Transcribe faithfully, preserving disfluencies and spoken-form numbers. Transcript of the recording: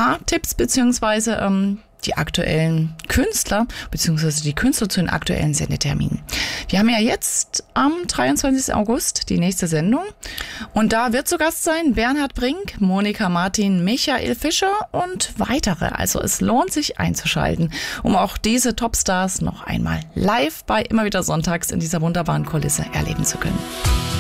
paar Tipps beziehungsweise ähm, die aktuellen Künstler, beziehungsweise die Künstler zu den aktuellen Sendeterminen. Wir haben ja jetzt am dreiundzwanzigsten August die nächste Sendung und da wird zu Gast sein Bernhard Brink, Monika Martin, Michael Fischer und weitere. Also es lohnt sich einzuschalten, um auch diese Topstars noch einmal live bei Immer wieder Sonntags in dieser wunderbaren Kulisse erleben zu können.